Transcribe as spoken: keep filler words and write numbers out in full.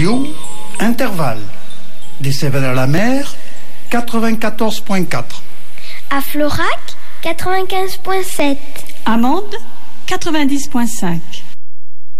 Radio, Intervalle. Des Cévennes-à-la-Mer, quatre-vingt-quatorze point quatre. À Florac, quatre-vingt-quinze point sept. À Mende, quatre-vingt-dix point cinq.